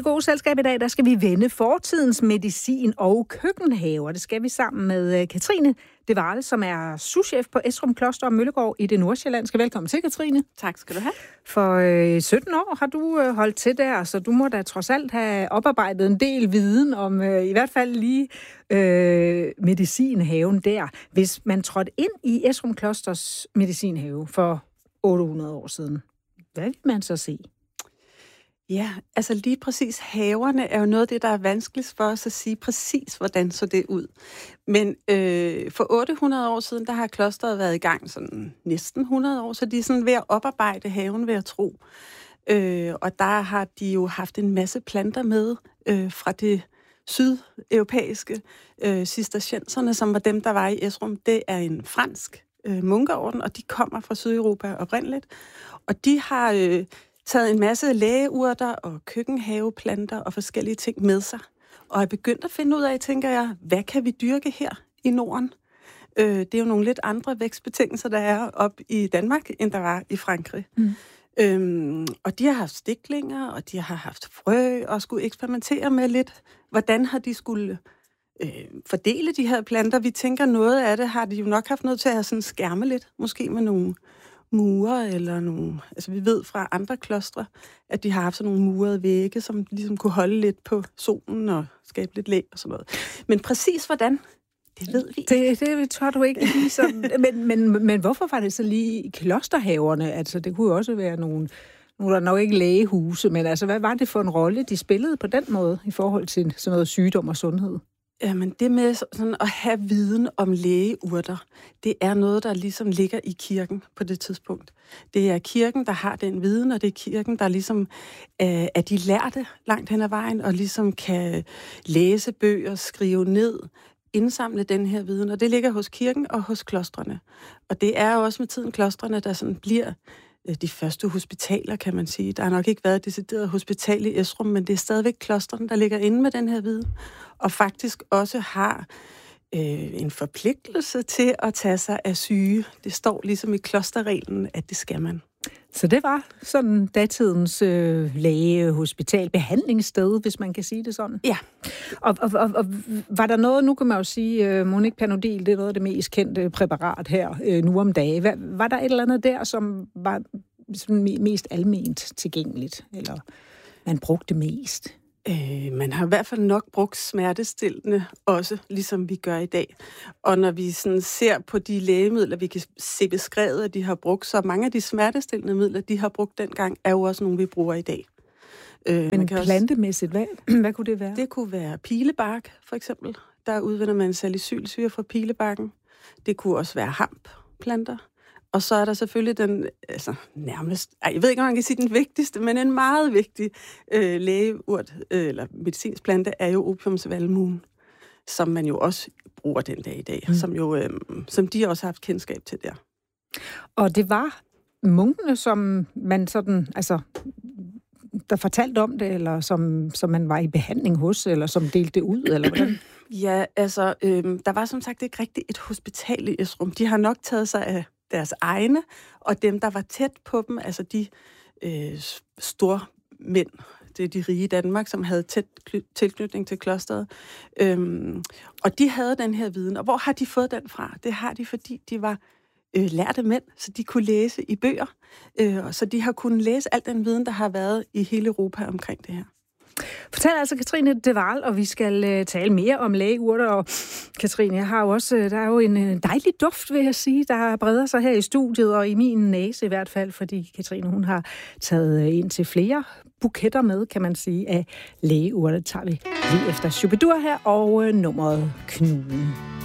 gode selskab i dag, der skal vi vende fortidens medicin- og køkkenhaver. Det skal vi sammen med Katrine De Waal, som er souschef på Esrum Kloster og Møllegård i det nordsjællandske. Velkommen til, Katrine. Tak skal du have. For 17 år har du holdt til der, så du må da trods alt have oparbejdet en del viden om i hvert fald lige medicinhaven der. Hvis man trådte ind i Esrum Klosters medicinhave for 800 år siden, hvad vil man så se? Ja, altså lige præcis haverne er jo noget af det, der er vanskeligt for os at sige præcis, hvordan så det ud. Men for 800 år siden, der har klosteret været i gang sådan næsten 100 år, så de er sådan ved at oparbejde haven ved at tro. Og der har de jo haft en masse planter med fra det sydeuropæiske cistercienserne, som var dem, der var i Esrum. Det er en fransk munkeorden, og de kommer fra Sydeuropa oprindeligt. Og de har taget en masse lægeurter og køkkenhaveplanter og forskellige ting med sig. Og er begyndt at finde ud af, tænker jeg, hvad kan vi dyrke her i Norden? Det er jo nogle lidt andre vækstbetingelser, der er op i Danmark, end der var i Frankrig. Og de har haft stiklinger, og de har haft frø, og skulle eksperimentere med lidt, hvordan har de skulle fordele de her planter. Vi tænker, noget af det har de jo nok haft noget til at have sådan skærme lidt, måske med nogle mure eller nogle... Altså vi ved fra andre klostre, at de har haft sådan nogle murede vægge, som ligesom kunne holde lidt på solen og skabe lidt læ og sådan noget. Men præcis hvordan, det ved vi ikke. Det tror du ikke lige sådan. Men hvorfor var det så lige i klosterhaverne? Altså det kunne jo også være nogle der nok ikke lægehuse, men altså hvad var det for en rolle, de spillede på den måde i forhold til sådan noget sygdom og sundhed? Jamen, det med sådan at have viden om lægeurter, det er noget, der ligesom ligger i kirken på det tidspunkt. Det er kirken, der har den viden, og det er kirken, der ligesom er de lærte langt hen ad vejen, og ligesom kan læse bøger, skrive ned, indsamle den her viden, og det ligger hos kirken og hos klostrene. Og det er også med tiden klostrene, der sådan bliver de første hospitaler, kan man sige. Der har nok ikke været et decideret hospital i Esrum, men det er stadigvæk klostrene, der ligger inde med den her viden, og faktisk også har en forpligtelse til at tage sig af syge. Det står ligesom i klosterreglen, at det skal man. Så det var sådan datidens læge, hospital, behandlingssted, hvis man kan sige det sådan? Ja. Og var der noget, nu kan man jo sige, Monique Panodil, det er noget af det mest kendte præparat her nu om dagen. Var der et eller andet der, som var mest alment tilgængeligt, eller man brugte mest? Man har i hvert fald nok brugt smertestillende også, ligesom vi gør i dag. Og når vi sådan ser på de lægemidler, vi kan se beskrevet, at de har brugt, så mange af de smertestillende midler, de har brugt dengang, er jo også nogle, vi bruger i dag. Men plantemæssigt, hvad kunne det være? Det kunne være pilebark, for eksempel. Der udvinder man salicylsyre fra pilebarken. Det kunne også være hampplanter. Og så er der selvfølgelig den, altså nærmest, jeg ved ikke, om man kan sige den vigtigste, men en meget vigtig lægeurt, eller medicinsk plante, er jo opiumsvalmuen, som man jo også bruger den dag i dag, som de også har haft kendskab til der. Og det var munkene, som man sådan, altså, der fortalte om det, eller som man var i behandling hos, eller som delte det ud, eller hvordan? Ja, altså, der var som sagt ikke rigtig et hospital i Esrum. De har nok taget sig af deres egne, og dem, der var tæt på dem, altså de store mænd, det er de rige i Danmark, som havde tæt tilknytning til klosteret. Og de havde den her viden. Og hvor har de fået den fra? Det har de, fordi de var lærte mænd, så de kunne læse i bøger. Så de har kunnet læse al den viden, der har været i hele Europa omkring det her. Fortæl altså Katrine De Waal, og vi skal tale mere om lægeurter. Og Katrine, jeg har jo også, der er jo en dejlig duft, vil jeg sige, der breder sig her i studiet, og i min næse i hvert fald, fordi Katrine, hun har taget ind til flere buketter med, kan man sige, af lægeurter. Det tager vi lige efter Shubidur her, og nummeret Knuden.